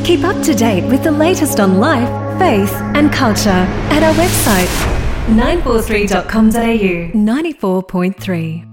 Keep up to date with the latest on life, faith and culture at our website 943.com.au 94.3.